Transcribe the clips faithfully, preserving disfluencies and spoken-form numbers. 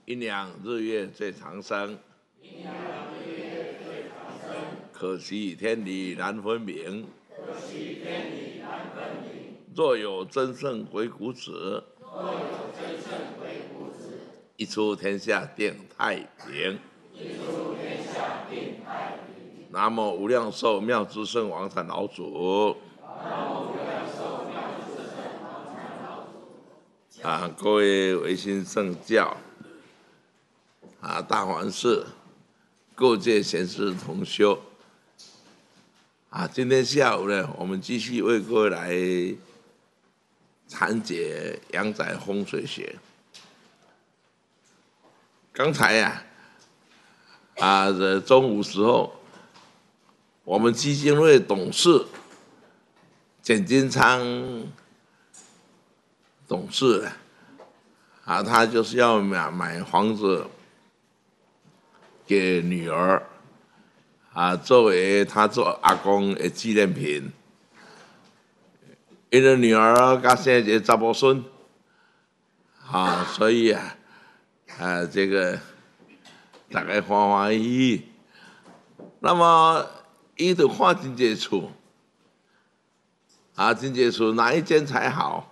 阴阳日月最长生， 阴阳日月最长生。 可惜天理难分明， 可惜天理难分明。 若有真圣鬼谷子， 若有真圣鬼谷子， 一出天下定太平。 一出天下定太平。 南无无量寿妙智圣王禅老祖。 南无无量寿妙智圣王禅老祖。 啊，各位维新圣教啊，大环寺各界贤士同修啊，今天下午呢，我们继续为各位来谈解阳宅风水学。刚才呀、啊，啊，中午时候，我们基金会董事简金昌董事啊，他就是要买买房子给女儿啊，作为他做阿公的纪念品。因为女儿刚生一个查某孙啊，所以啊，啊这个大概欢欢喜喜。那么伊就看真济厝啊，真济厝哪一间才好？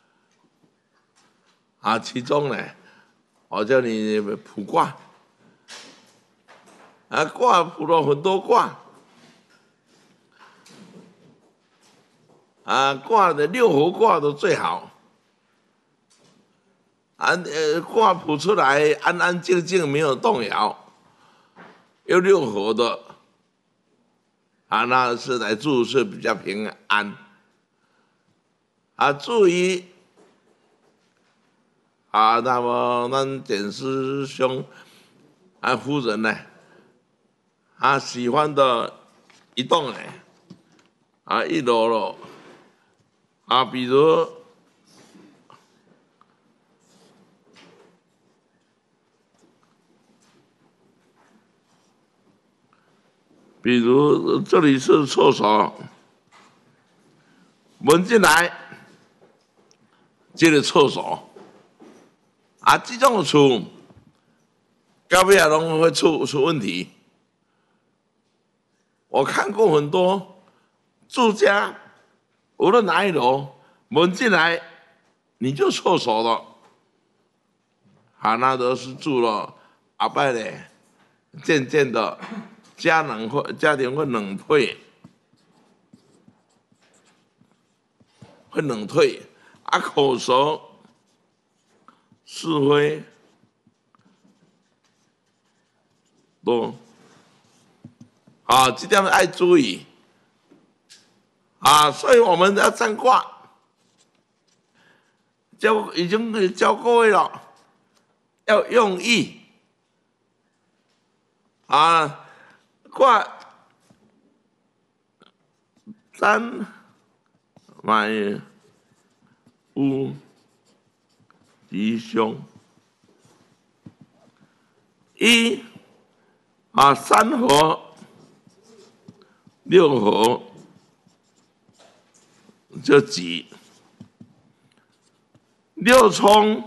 啊，其中呢，我叫你卜卦，啊，卦卜了很多卦，啊，卦的六合卦都最好，啊，呃，卦卜出来安安静静没有动摇，有六合的，啊，那是来住是比较平安，啊，至于。啊，那么咱简师兄啊夫人呢，啊喜欢的一栋呢，啊一楼楼，啊比如比如这里是厕所，门进来，这个厕所。啊，这种厝到尾啊拢会出出问题。我看过很多住家，无论哪一楼，门进来你就厕所了，啊，那都是住了后摆咧，渐渐的家人会家庭会冷退，会冷退，啊，口舌。是非多啊，这点爱注意啊，所以我们要占卦，教已经教各位了，要用意啊，卦占买屋。吉凶一啊，三合六合就吉，六冲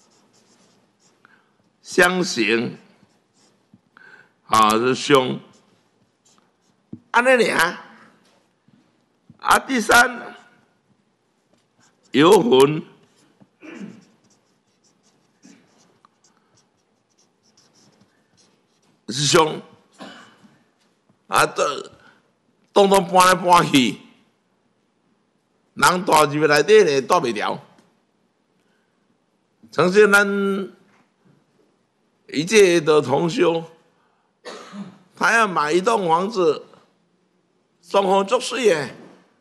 相刑啊是凶，安尼俩啊，第三游魂。是凶啊，都动动搬来搬去，人大入内底咧带袂了。曾经咱一届的同修，他要买一栋房子，双方作水耶。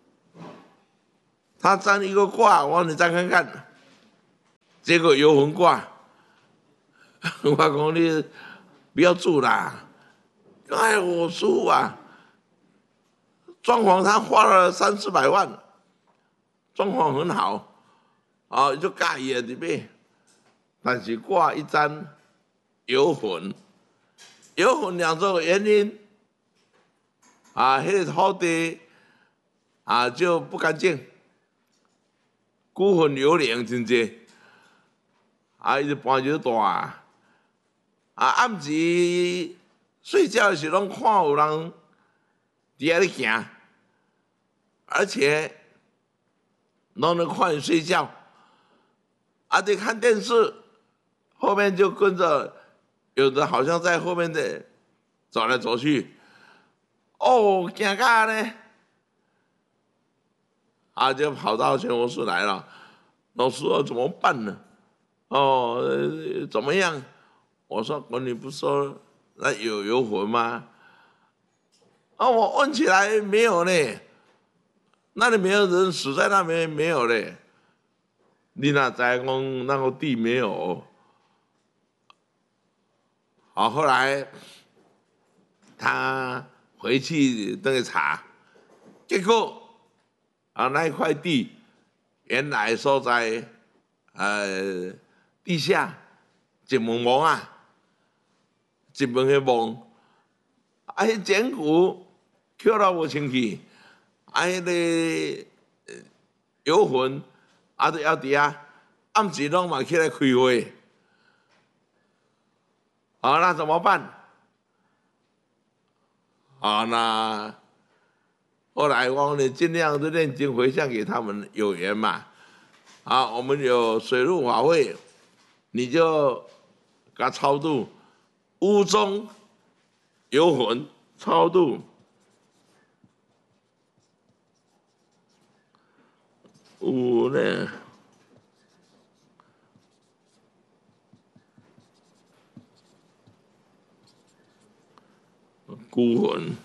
他占一个卦，我说你占看看，结果游魂卦，我讲你。不要住啦！哎，我叔啊，装潢他花了三四百万，装潢很好，啊，就介意啊这边，但是卦一占游魂，游魂两种原因，啊，那个土地啊就不干净，孤魂游灵真济，啊，伊就搬就大。 啊，暗时睡觉的时拢看有人伫遐咧行，而且拢能看你睡觉。啊，你看电视，后面就跟着，有的好像在后面的走来走去。哦，惊到呢，啊，就跑到全佛寺来了。老师说怎么办呢？哦，呃、怎么样？我说我你不说那有游魂吗？啊，我问起来没有呢，那里没有人死在那边没有嘞。你哪知讲那个地没有？好，后来他回去那个查，结果啊那一块地原来所在呃地下一门门啊，一门个门，啊迄简骨捡到无清气，啊迄个游魂啊都要伫遐，暗时拢嘛起来开会。好，那怎么办？啊，那后来我们尽量的念经回向给他们有缘嘛。啊，我们有水陆法会，你就给他超度屋中游魂，超度有呢。孤魂，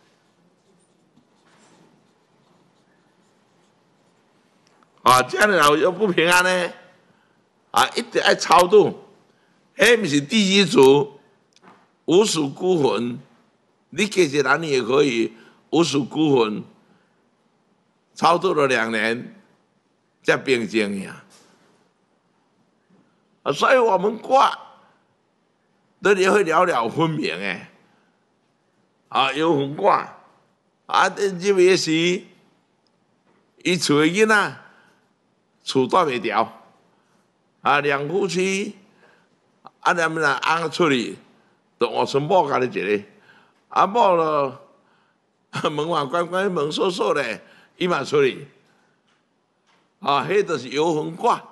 啊，这样的人又不平安呢，啊，一定要超度。迄不是第一组无属孤魂，你给些人也可以无属孤魂，超度了两年，才平静呀。啊，所以我们卦都也会了了分明诶。啊，游魂卦，啊，入夜时，伊厝的囡仔厝住袂牢，啊，两夫妻，啊，两个人翁出去，就换成某家己一个，啊，某咯，门嘛关关，门锁锁咧，伊嘛出去，啊，迄就是游魂卦，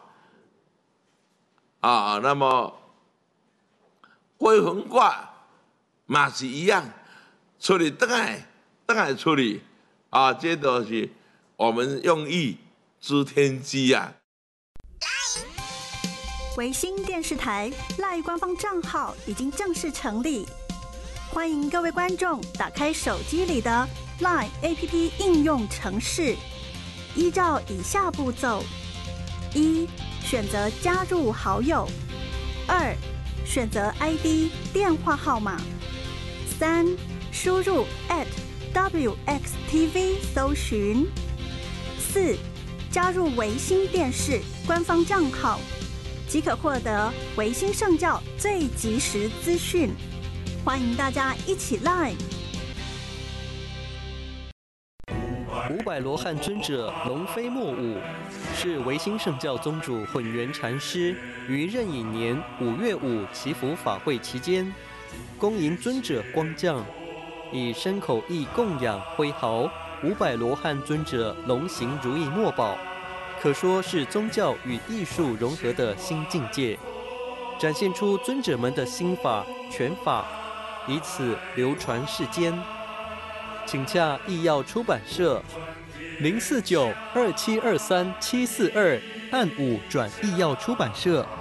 啊，那么归魂卦嘛是一样。处理等来，等来处理，啊，这都是我们用意知天机啊。 维新电视台赖官方账号已经正式成立，欢迎各位观众打开手机里的 LINE A P P 应用程式，依照以下步骤：一、选择加入好友；二、选择 I D 电话号码；三、输入 at W X T V 搜寻；四、加入维新电视官方账号，即可获得维新圣教最及时资讯。欢迎大家一起来！ 五百罗汉尊者龙飞莫舞，是维新圣教宗主混元禅师于壬寅年五月五祈福法会期间，恭迎尊者光降，以身口意供养挥毫五百罗汉尊者龙行如意墨宝，可说是宗教与艺术融合的新境界，展现出尊者们的心法拳法，以此流传世间。请洽艺耀出版社零四九二七二三七四二，按五转艺耀出版社。